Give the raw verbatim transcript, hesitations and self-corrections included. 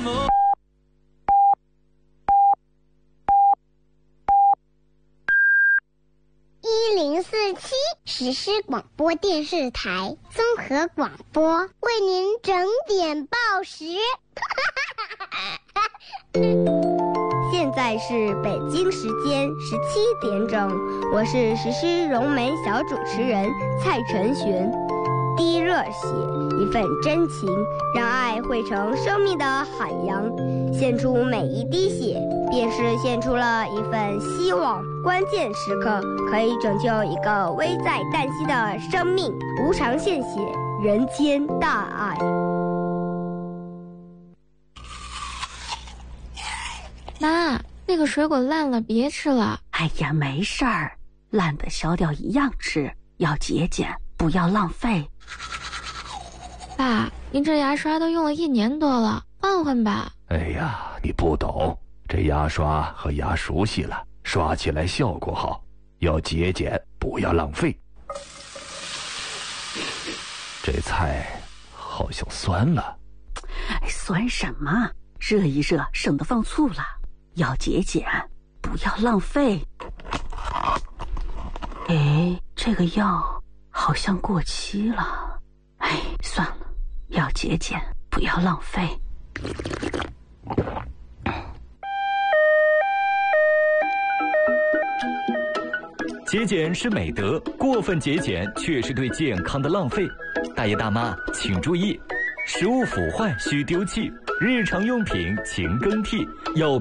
一零四七实施广播电视台综合广播为您整点报时。 现在是北京时间十七点整，我是实施融媒小主持人蔡晨璇。滴热血，一份真情，让爱汇成生命的海洋。献出每一滴血，便是献出了一份希望。关键时刻可以拯救一个危在旦夕的生命。无偿献血，人间大爱。 妈，那个水果烂了，别吃了。 哎呀，没事儿，烂的削掉一样吃，要节俭，不要浪费。 爸，您这牙刷都用了一年多了，换换吧。 哎呀，你不懂，这牙刷和牙熟悉了，刷起来效果好，要节俭，不要浪费。这菜好像酸了。 哎，酸什么？热一热，省得放醋了。要节俭，不要浪费。哎，这个药好像过期了。哎，算了，要节俭，不要浪费。 节俭是美德，过分节俭却是对健康的浪费。大爷大妈请注意，食物腐坏需丢弃，日常用品勤更替，要